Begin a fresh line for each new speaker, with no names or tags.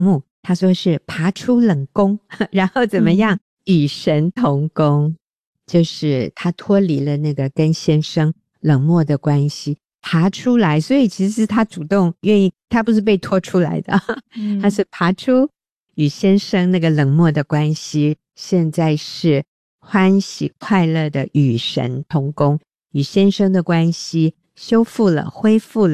目，他说是爬出冷宫然后怎么样，与神同宫，就是他脱离了那个跟先生冷漠的关系，爬出来，所以其实他主动愿意，他不是被拖出来的他是爬出与先生那个冷漠的关系，现在是欢喜快乐的与神同工，与先生的关系修复了，恢复了。